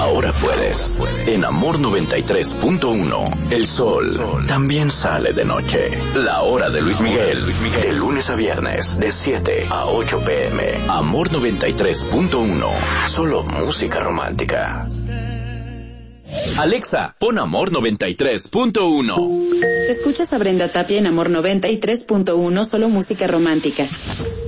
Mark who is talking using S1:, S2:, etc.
S1: ahora puedes. En Amor 93.1, el sol también sale de noche. La hora de Luis Miguel, de lunes a viernes, de 7 a 8 p.m. Amor 93.1, solo música romántica. Alexa, pon Amor 93.1.
S2: Escuchas a Brenda Tapia en Amor 93.1, solo música romántica.